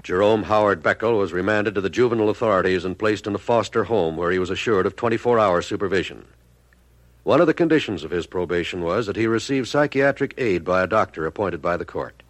Jerome Howard Beckel was remanded to the juvenile authorities and placed in a foster home where he was assured of 24-hour supervision. One of the conditions of his probation was that he receive psychiatric aid by a doctor appointed by the court.